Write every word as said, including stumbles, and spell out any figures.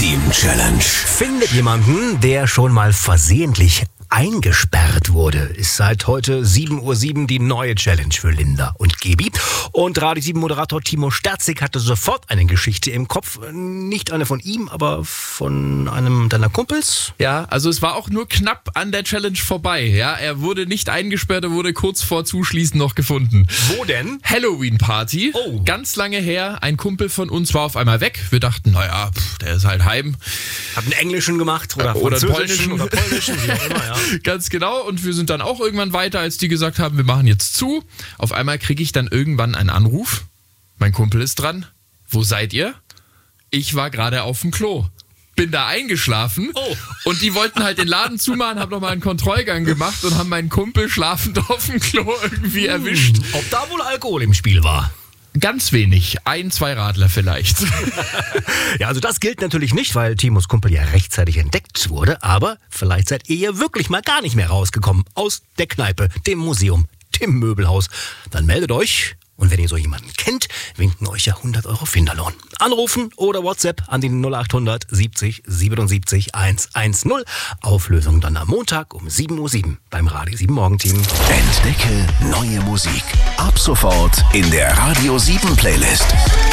Team Challenge. Findet jemanden, der schon mal versehentlich eingesperrt wurde, ist seit heute sieben Uhr sieben die neue Challenge für Linda und Gebi. Und Radio sieben Moderator Timo Sterzig hatte sofort eine Geschichte im Kopf. Nicht eine von ihm, aber von einem deiner Kumpels. Ja, also es war auch nur knapp an der Challenge vorbei. Ja, er wurde nicht eingesperrt, er wurde kurz vor Zuschließen noch gefunden. Wo denn? Halloween-Party. Oh. Ganz lange her. Ein Kumpel von uns war auf einmal weg. Wir dachten, naja, pff, der ist halt heim. Hat einen Englischen gemacht oder, Oder Französischen Polnischen. oder Polnischen, wie auch immer, ja. Ganz genau. Und wir sind dann auch irgendwann weiter, als die gesagt haben, wir machen jetzt zu. Auf einmal kriege ich dann irgendwann einen Anruf. Mein Kumpel ist dran. Wo seid ihr? Ich war gerade auf dem Klo. Bin da eingeschlafen. Oh. Und die wollten halt den Laden zumachen, haben nochmal einen Kontrollgang gemacht und haben meinen Kumpel schlafend auf dem Klo irgendwie erwischt. Ob da wohl Alkohol im Spiel war? Ganz wenig. Ein, zwei Radler vielleicht. Ja, also das gilt natürlich nicht, weil Timos Kumpel ja rechtzeitig entdeckt wurde. Aber vielleicht seid ihr ja wirklich mal gar nicht mehr rausgekommen aus der Kneipe, dem Museum, dem Möbelhaus. Dann meldet euch. Und wenn ihr so jemanden kennt, winken euch ja hundert Euro Finderlohn. Anrufen oder WhatsApp an die null acht hundert siebzig siebenundsiebzig hundertzehn. Auflösung dann am Montag um sieben Uhr sieben beim Radio sieben Morgenteam. Entdecke neue Musik. Ab sofort in der Radio sieben Playlist.